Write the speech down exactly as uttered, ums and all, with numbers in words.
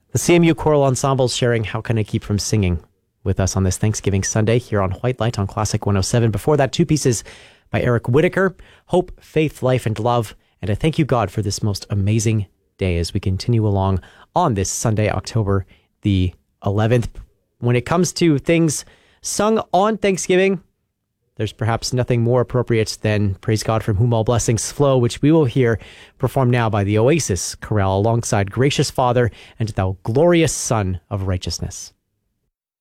The C M U Choral Ensemble sharing How Can I Keep From Singing with us on this Thanksgiving Sunday here on White Light on Classic one oh seven. Before that, two pieces by Eric Whitacre, Hope, Faith, Life, and Love. And I thank you, God, for this most amazing day as we continue along on this Sunday, October the eleventh. When it comes to things sung on Thanksgiving, there's perhaps nothing more appropriate than Praise God From Whom All Blessings Flow, which we will hear performed now by the Oasis Chorale alongside Gracious Father and Thou Glorious Son of Righteousness.